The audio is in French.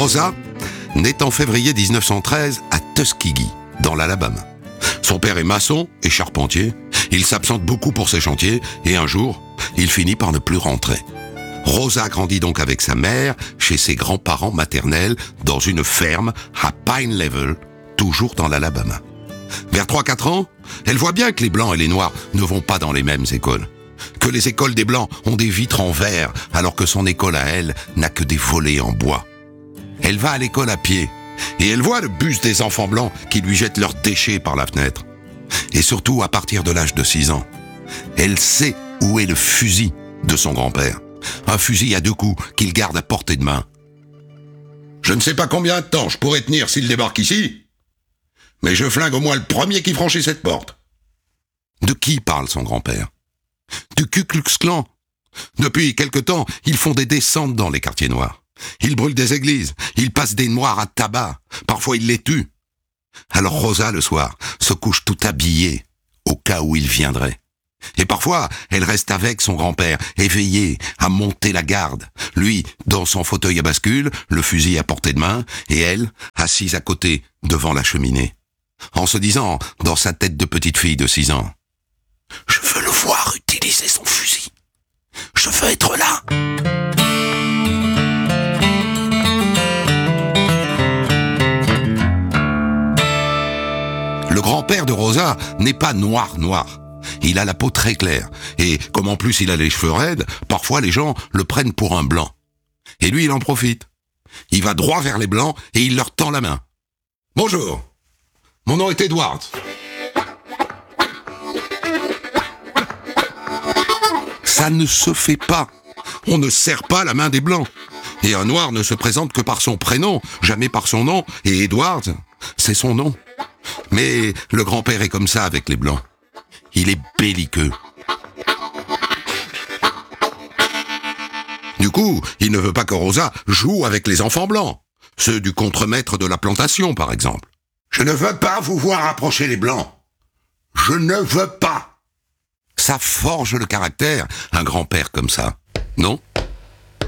Rosa naît en février 1913 à Tuskegee, dans l'Alabama. Son père est maçon et charpentier. Il s'absente beaucoup pour ses chantiers et un jour, il finit par ne plus rentrer. Rosa grandit donc avec sa mère chez ses grands-parents maternels dans une ferme à Pine Level, toujours dans l'Alabama. Vers 3-4 ans, elle voit bien que les Blancs et les Noirs ne vont pas dans les mêmes écoles. Que les écoles des Blancs ont des vitres en verre alors que son école à elle n'a que des volets en bois. Elle va à l'école à pied et elle voit le bus des enfants blancs qui lui jettent leurs déchets par la fenêtre. Et surtout, à partir de l'âge de 6 ans, elle sait où est le fusil de son grand-père. Un fusil à 2 coups qu'il garde à portée de main. Je ne sais pas combien de temps je pourrais tenir s'il débarque ici, mais je flingue au moins le premier qui franchit cette porte. De qui parle son grand-père? Du Ku Klux Klan. Depuis quelque temps, ils font des descentes dans les quartiers noirs. Ils brûlent des églises, ils passent des noirs à tabac, parfois ils les tuent. Alors Rosa, le soir, se couche tout habillée, au cas où il viendrait. Et parfois, elle reste avec son grand-père, éveillée, à monter la garde. Lui, dans son fauteuil à bascule, le fusil à portée de main, et elle, assise à côté, devant la cheminée. En se disant, dans sa tête de petite fille de 6 ans, « Je veux le voir utiliser son fusil. Je veux être là. » Le grand-père de Rosa n'est pas noir. Il a la peau très claire. Et comme en plus il a les cheveux raides, parfois les gens le prennent pour un blanc. Et lui, il en profite. Il va droit vers les blancs et il leur tend la main. « Bonjour, mon nom est Edward. » Ça ne se fait pas. On ne serre pas la main des blancs. Et un noir ne se présente que par son prénom, jamais par son nom. Et Edward, c'est son nom. Mais le grand-père est comme ça avec les blancs. Il est belliqueux. Du coup, il ne veut pas que Rosa joue avec les enfants blancs. Ceux du contremaître de la plantation, par exemple. Je ne veux pas vous voir approcher les blancs. Je ne veux pas. Ça forge le caractère, un grand-père comme ça, non ?